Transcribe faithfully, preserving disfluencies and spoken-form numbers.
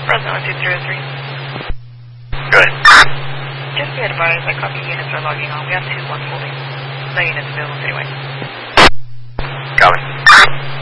Fresno one two zero three. Go ahead. Just be advised that copy units are logging on. We have two one holding. No units available anyway. Copy.